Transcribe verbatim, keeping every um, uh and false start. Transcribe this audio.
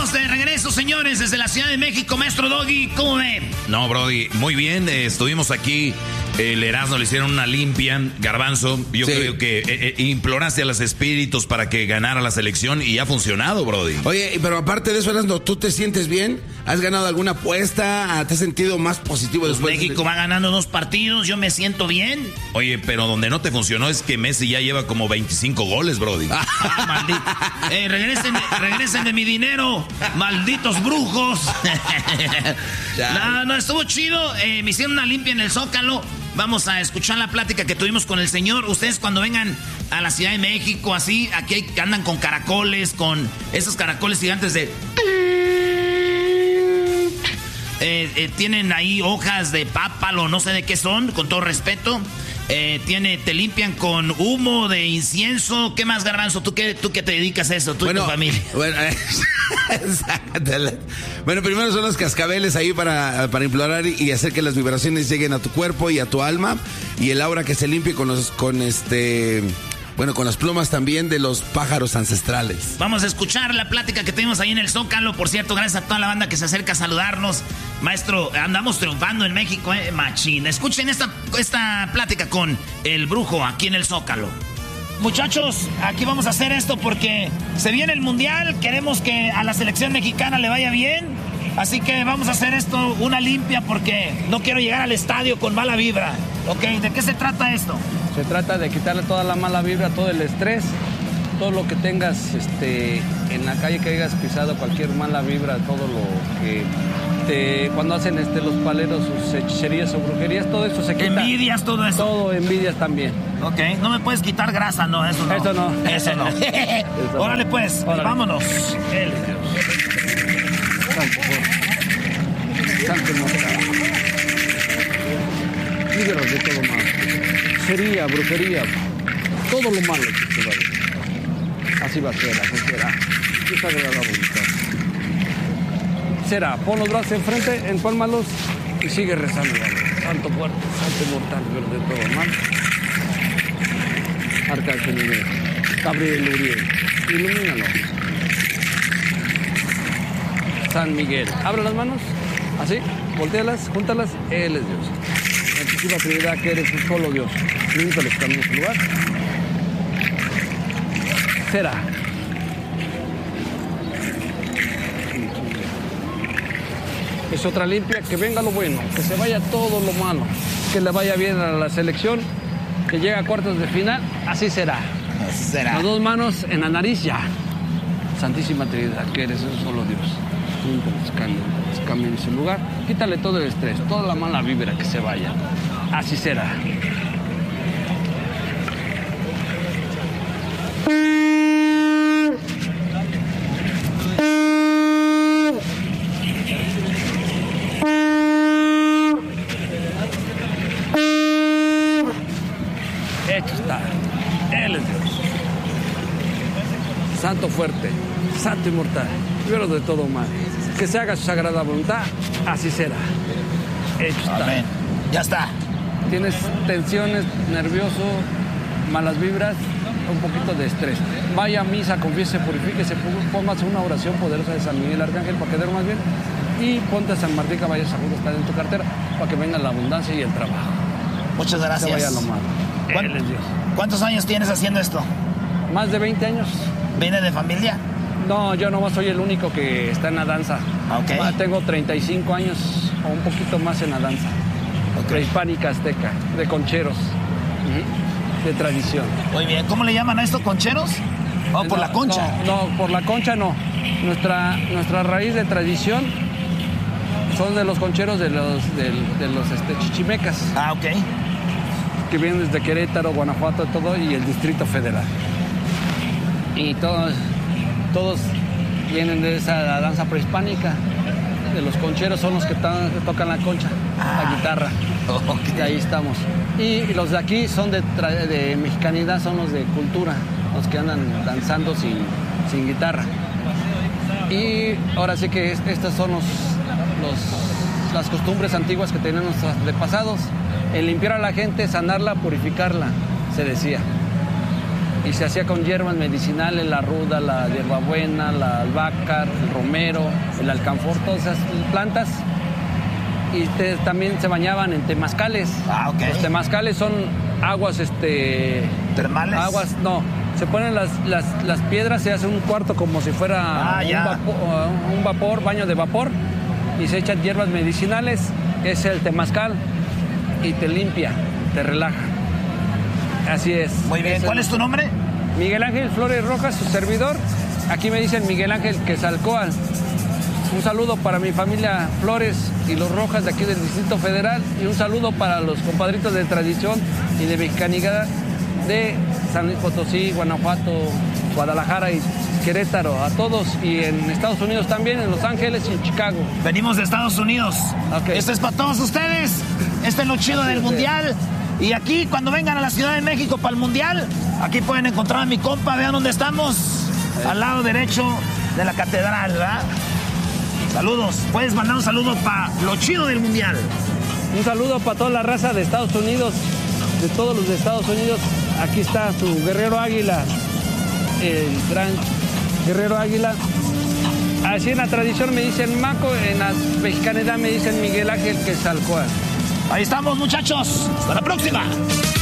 estamos de regreso, señores, desde la Ciudad de México. Maestro Doggy, ¿cómo ve? No, Brody, muy bien. Eh, estuvimos aquí. El Erasmo le hicieron una limpia. Garbanzo, yo sí. creo que eh, eh, imploraste a los espíritus para que ganara la selección y ha funcionado, Brody. Oye, pero aparte de eso, Erasmo, ¿tú te sientes bien? ¿Has ganado alguna apuesta? ¿Te has sentido más positivo pues después? México de... va ganando dos partidos, yo me siento bien. Oye, pero donde no te funcionó es que Messi ya lleva como veinticinco goles, Brody. Ah, maldito. Eh, regresen, regresen de mi dinero, malditos brujos. no, no, estuvo chido. Eh, me hicieron una limpia en el Zócalo. Vamos a escuchar la plática que tuvimos con el señor. Ustedes cuando vengan a la Ciudad de México, así, aquí hay, andan con caracoles, con esos caracoles gigantes de... Eh, eh, tienen ahí hojas de pápalo, no sé de qué son, con todo respeto. Eh, tiene, te limpian con humo de incienso. ¿Qué más, Garbanzo? ¿Tú qué, tú qué te dedicas a eso? Tú bueno, y tu familia. Bueno, eh, bueno, primero son los cascabeles ahí para, para implorar y hacer que las vibraciones lleguen a tu cuerpo y a tu alma. Y el aura que se limpie con los, con este... Bueno, con las plumas también de los pájaros ancestrales. Vamos a escuchar la plática que tuvimos ahí en el Zócalo. Por cierto, gracias a toda la banda que se acerca a saludarnos. Maestro, andamos triunfando en México, eh, machín. Escuchen esta, esta plática con el brujo aquí en el Zócalo. Muchachos, aquí vamos a hacer esto porque se viene el Mundial. Queremos que a la selección mexicana le vaya bien. Así que vamos a hacer esto una limpia porque no quiero llegar al estadio con mala vibra. Ok, ¿de qué se trata esto? Se trata de quitarle toda la mala vibra, todo el estrés, todo lo que tengas este, en la calle que hayas pisado, cualquier mala vibra, todo lo que te, cuando hacen este, los paleros sus hechicerías o brujerías, todo eso se quita. Envidias, todo eso. Todo, envidias también. Ok, no me puedes quitar grasa, no, eso no. Eso no. Eso no. Eso Órale no. pues, Órale. vámonos. El... Santo, Santo mortal. Líderos de todo mal. Hechicería, brujería, todo lo malo que se vaya. Así va a ser, así será. Esa es la voluntad. Será, pon los brazos enfrente, empálmalos y sigue rezando. Santo fuerte, santo mortal, verde todo mal. Arcángel Miguel, Gabriel Uriel, ilumínalo. San Miguel, abre las manos, así, voltealas, júntalas, Él es Dios. Santísima Trinidad, que eres un solo Dios. Limpia los caminos en su lugar. Será. Es otra limpia, que venga lo bueno, que se vaya todo lo malo, que le vaya bien a la selección, que llegue a cuartos de final, así será. Así será. Las dos manos en la nariz ya. Santísima Trinidad, que eres un solo Dios. Limpia los caminos, los caminos en su lugar. Quítale todo el estrés, toda la mala vibra, que se vaya. Así será. Hecho está. Él es Dios. Santo fuerte, santo inmortal, libero de todo mal. Que se haga su sagrada voluntad, así será. Hecho está. Amén. Ya está. Tienes tensiones, nervioso, malas vibras, un poquito de estrés. Vaya a misa, confiese, purifíquese, póngase una oración poderosa de San Miguel Arcángel para quedar más bien. Y ponte a San Martín Caballo Seguro, está en tu cartera, para que venga la abundancia y el trabajo. Muchas gracias. Que vaya lo malo. Él es Dios. ¿Cuántos años tienes haciendo esto? Más de veinte años. ¿Viene de familia? No, yo nomás soy el único que está en la danza. Okay. Ah, tengo treinta y cinco años o un poquito más en la danza. Okay. Prehispánica azteca, de concheros, uh-huh. de tradición. Muy bien, ¿cómo le llaman a esto? ¿Concheros? ¿O no, por la concha? No, no, por la concha no. Nuestra, nuestra raíz de tradición son de los concheros de los, de, de los este, chichimecas. Ah, ok. Que vienen desde Querétaro, Guanajuato, todo, y el Distrito Federal. Y todos, todos vienen de esa danza prehispánica. De los concheros son los que, tan, que tocan la concha, ah, la guitarra. Okay. Y ahí estamos. Y los de aquí son de, de mexicanidad, son los de cultura, los que andan danzando sin, sin guitarra. Y ahora sí que estas son los, los, las costumbres antiguas que tenían nuestros antepasados. El limpiar a la gente, sanarla, purificarla, se decía. y se hacía con hierbas medicinales, la ruda, la hierbabuena, la albahaca, el romero, el alcanfor, todas esas plantas. Y te, también se bañaban en temazcales. Ah, ok. Los temazcales son aguas, este... ¿termales? Aguas, no. Se ponen las, las, las piedras, se hace un cuarto como si fuera ah, un, ya. vapor, un vapor, baño de vapor, y se echan hierbas medicinales, es el temazcal, y te limpia, te relaja. Así es. Muy bien. ¿Cuál es tu nombre? Miguel Ángel Flores Rojas, su servidor. Aquí me dicen Miguel Ángel Quetzalcóatl. Un saludo para mi familia Flores y los Rojas de aquí del Distrito Federal, y un saludo para los compadritos de tradición y de mexicanidad de San Luis Potosí, Guanajuato, Guadalajara y Querétaro, a todos, y en Estados Unidos también, en Los Ángeles y en Chicago. Venimos de Estados Unidos. Okay. Esto es para todos ustedes. Este es lo chido del Mundial. Y aquí, cuando vengan a la Ciudad de México para el Mundial, aquí pueden encontrar a mi compa. Vean dónde estamos. Al lado derecho de la catedral, ¿verdad? Saludos. Puedes mandar un saludo para lo chido del Mundial. Un saludo para toda la raza de Estados Unidos, de todos los de Estados Unidos. Aquí está su Guerrero Águila, el gran Guerrero Águila. Así en la tradición me dicen Maco, en la mexicanidad me dicen Miguel Ángel Quetzalcóatl. Ahí estamos, muchachos. Hasta la próxima.